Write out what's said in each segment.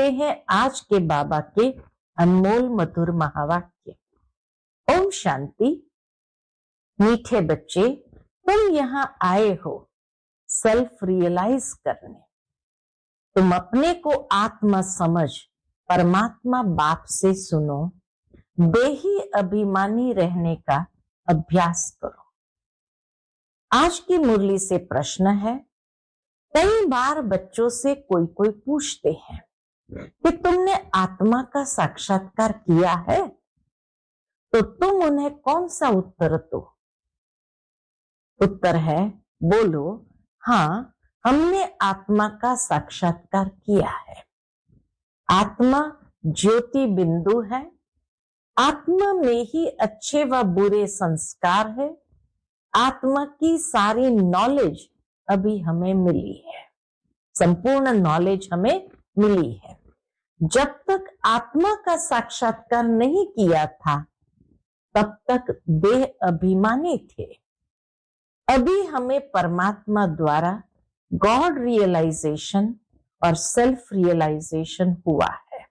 सुनते हैं आज के बाबा के अनमोल मधुर महावाक्य। ओम शांति। मीठे बच्चे, तुम यहाँ आए हो सेल्फ रियलाइज करने। तुम अपने को आत्मा समझ परमात्मा बाप से सुनो, देही अभिमानी रहने का अभ्यास करो। आज की मुरली से प्रश्न है, कई बार बच्चों से कोई कोई पूछते हैं कि तुमने आत्मा का साक्षात्कार किया है? तो तुम उन्हें कौन सा उत्तर दो? उत्तर है, बोलो हाँ, हमने आत्मा का साक्षात्कार किया है। आत्मा ज्योति बिंदु है। आत्मा में ही अच्छे व बुरे संस्कार है। आत्मा की सारी नॉलेज अभी हमें मिली है, संपूर्ण नॉलेज हमें मिली है। जब तक आत्मा का साक्षात्कार नहीं किया था तब तक देह अभिमानी थे। अभी हमें परमात्मा द्वारा गॉड रियलाइजेशन और सेल्फ रियलाइजेशन हुआ है।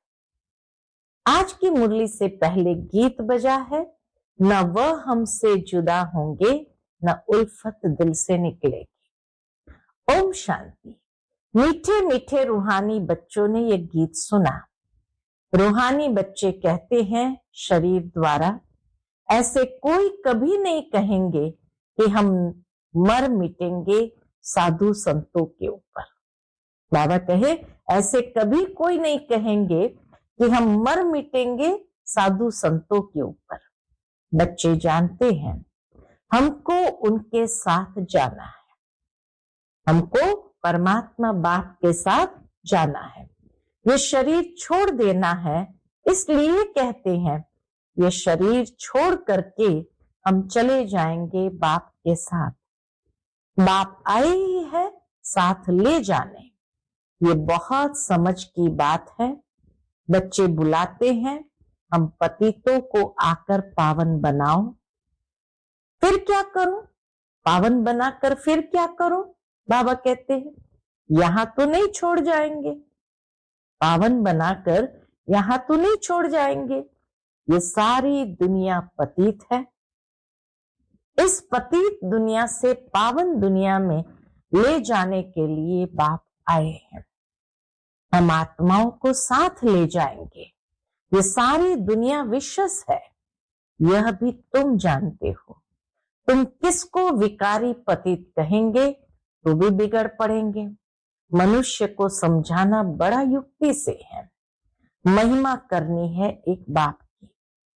आज की मुरली से पहले गीत बजा है, न वह हमसे जुदा होंगे न उल्फत दिल से निकलेगी। ओम शांति। मीठे मीठे रूहानी बच्चों ने यह गीत सुना। रूहानी बच्चे कहते हैं शरीर द्वारा, ऐसे कोई कभी नहीं कहेंगे कि हम मर मिटेंगे साधु संतों के ऊपर। बाबा कहे ऐसे कभी कोई नहीं कहेंगे कि हम मर मिटेंगे साधु संतों के ऊपर। बच्चे जानते हैं हमको उनके साथ जाना है, हमको परमात्मा बाप के साथ जाना है। ये शरीर छोड़ देना है, इसलिए कहते हैं ये शरीर छोड़ करके हम चले जाएंगे बाप के साथ। बाप आए ही है साथ ले जाने। ये बहुत समझ की बात है। बच्चे बुलाते हैं, हम पतितों को आकर पावन बनाओ। फिर क्या करूं? पावन बनाकर फिर क्या करूं? बाबा कहते हैं यहां तो नहीं छोड़ जाएंगे, पावन बनाकर यहां तो नहीं छोड़ जाएंगे। ये सारी दुनिया पतित है। इस पतित दुनिया से पावन दुनिया में ले जाने के लिए बाप आए हैं। हम आत्माओं को साथ ले जाएंगे। ये सारी दुनिया विशेष है, यह भी तुम जानते हो। तुम किसको विकारी पतित कहेंगे तो भी बिगड़ पड़ेंगे। मनुष्य को समझाना बड़ा युक्ति से है। महिमा करनी है एक बाप की।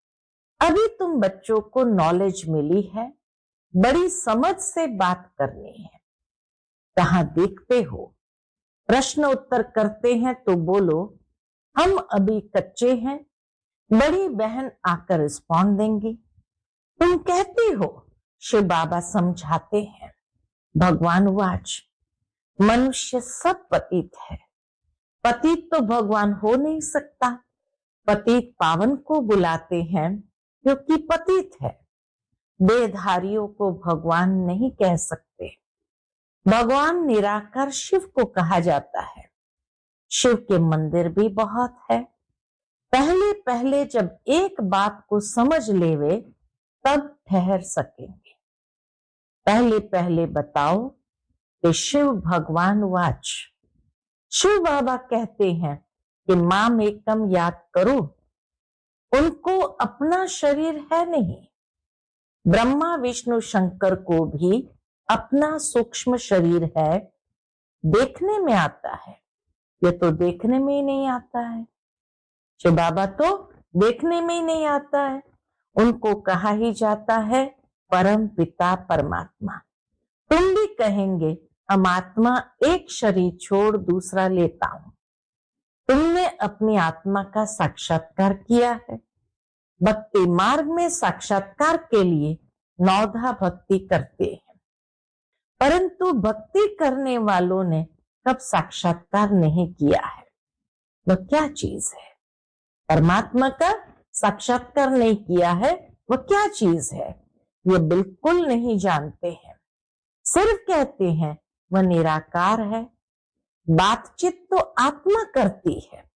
अभी तुम बच्चों को नॉलेज मिली है, बड़ी समझ से बात करनी है। कहां देखते हो? प्रश्न उत्तर करते हैं तो बोलो हम अभी कच्चे हैं, बड़ी बहन आकर रिस्पॉन्ड देंगी। तुम कहते हो शिव बाबा समझाते हैं। भगवान वाच, मनुष्य सब पतित है। पतित तो भगवान हो नहीं सकता। पतित पावन को बुलाते हैं क्योंकि पतित है। देहधारियों को भगवान नहीं कह सकते। भगवान निराकार शिव को कहा जाता है। शिव के मंदिर भी बहुत है। पहले पहले जब एक बात को समझ लेवे तब ठहर सकेंगे। पहले पहले बताओ कि शिव भगवान वाच। शिव बाबा कहते हैं कि माम एकम याद करो। उनको अपना शरीर है नहीं। ब्रह्मा विष्णु शंकर को भी अपना सूक्ष्म शरीर है, देखने में आता है। ये तो देखने में ही नहीं आता है। शिव बाबा तो देखने में ही नहीं आता है। उनको कहा ही जाता है परम पिता परमात्मा। तुम भी कहेंगे हम आत्मा एक शरीर छोड़ दूसरा लेता हूं। तुमने अपनी आत्मा का साक्षात्कार किया है। भक्ति मार्ग में साक्षात्कार के लिए नौधा भक्ति करते हैं, परंतु भक्ति करने वालों ने कब साक्षात्कार नहीं किया है। वह क्या चीज है? परमात्मा का साक्षात्कार नहीं किया है, वह क्या चीज है ये बिल्कुल नहीं जानते हैं। सिर्फ कहते हैं वह निराकार है। बातचीत तो आत्मा करती है,